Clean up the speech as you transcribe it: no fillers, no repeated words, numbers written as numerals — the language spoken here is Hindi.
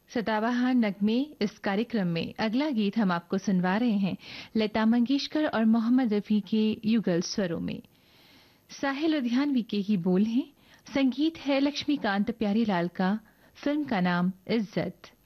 सदाबहार नगमे इस कार्यक्रम में अगला गीत हम आपको सुनवा रहे हैं लता मंगेशकर और मोहम्मद रफी के युगल स्वरों में। साहिल लुधियानवी के ही बोल हैं, संगीत है लक्ष्मीकांत प्यारीलाल का, फिल्म का नाम इज्जत।